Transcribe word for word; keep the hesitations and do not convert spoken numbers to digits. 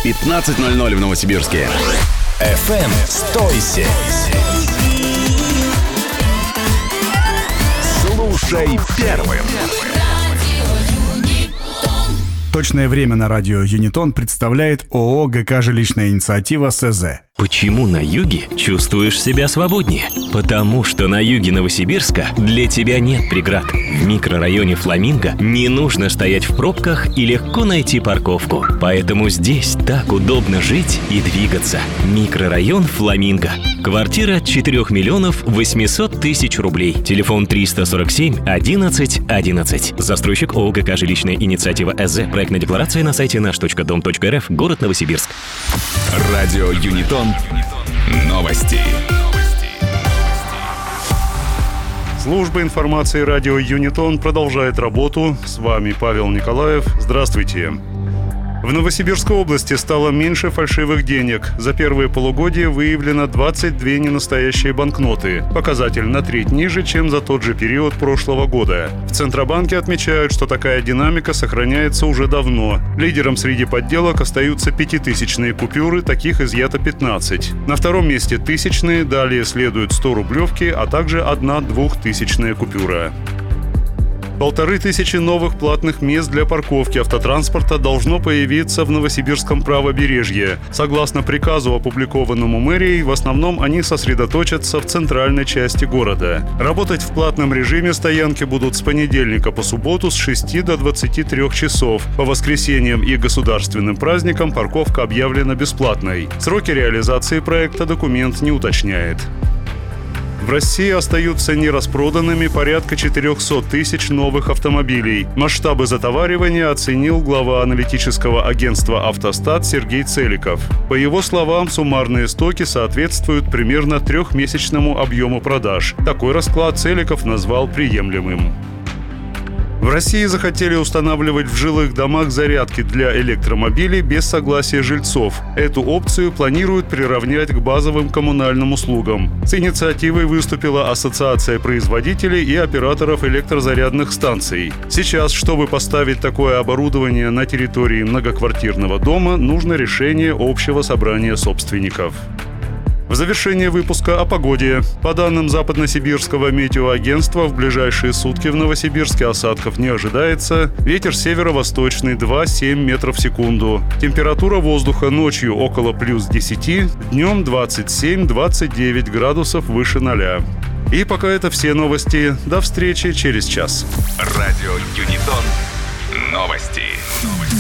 пятнадцать ноль ноль в Новосибирске. эф эм «Стойся». Слушай первым. Точное время на радио Юнитон представляет ООО ГК «Жилищная инициатива» СЗ. Почему на юге чувствуешь себя свободнее? Потому что на юге Новосибирска для тебя нет преград. В микрорайоне Фламинго не нужно стоять в пробках и легко найти парковку. Поэтому здесь так удобно жить и двигаться. Микрорайон Фламинго. Квартира четырех миллионов восемьсот тысяч рублей. Телефон триста сорок семь одиннадцать одиннадцать. Застройщик ООО ГК «Жилищная инициатива» СЗ. Проектная декларация на сайте наш точка дом точка эр эф. Город Новосибирск. Радио Юнитон. Новости. Служба информации радио Юнитон продолжает работу. С вами Павел Николаев. Здравствуйте. В Новосибирской области стало меньше фальшивых денег. За первые полугодие выявлено двадцать две ненастоящие банкноты. Показатель на треть ниже, чем за тот же период прошлого года. В Центробанке отмечают, что такая динамика сохраняется уже давно. Лидером среди подделок остаются пятитысячные купюры, таких изъято пятнадцать. На втором месте тысячные, далее следуют сто-рублевки, а также одна двухтысячная купюра. Полторы тысячи новых платных мест для парковки автотранспорта должно появиться в Новосибирском правобережье. Согласно приказу, опубликованному мэрией, в основном они сосредоточатся в центральной части города. Работать в платном режиме стоянки будут с понедельника по субботу с шести до двадцати трёх часов. По воскресеньям и государственным праздникам парковка объявлена бесплатной. Сроки реализации проекта документ не уточняет. В России остаются нераспроданными порядка четыреста тысяч новых автомобилей. Масштабы затоваривания оценил глава аналитического агентства «Автостат» Сергей Целиков. По его словам, суммарные стоки соответствуют примерно трехмесячному объему продаж. Такой расклад Целиков назвал приемлемым. В России захотели устанавливать в жилых домах зарядки для электромобилей без согласия жильцов. Эту опцию планируют приравнять к базовым коммунальным услугам. С инициативой выступила Ассоциация производителей и операторов электрозарядных станций. Сейчас, чтобы поставить такое оборудование на территории многоквартирного дома, нужно решение общего собрания собственников. В завершение выпуска о погоде. По данным Западносибирского метеоагентства, в ближайшие сутки в Новосибирске осадков не ожидается. Ветер северо-восточный два-семь метров в секунду. Температура воздуха ночью около плюс десяти, днем двадцать семь - двадцать девять градусов выше ноля. И пока это все новости. До встречи через час. Радио Юнитон. Новости.